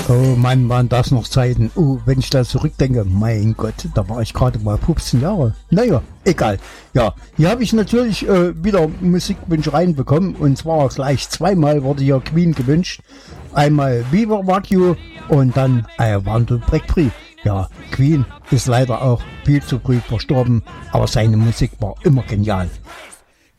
Oh Mann, waren das noch Zeiten. Wenn ich da zurückdenke, mein Gott, da war ich gerade mal 15 Jahre. Naja, egal. Ja, hier habe ich natürlich wieder Musikwünsche reinbekommen. Und zwar gleich zweimal wurde hier Queen gewünscht. Einmal Viva Rock You und dann I Want to Break Free. Ja, Queen ist leider auch viel zu früh verstorben, aber seine Musik war immer genial.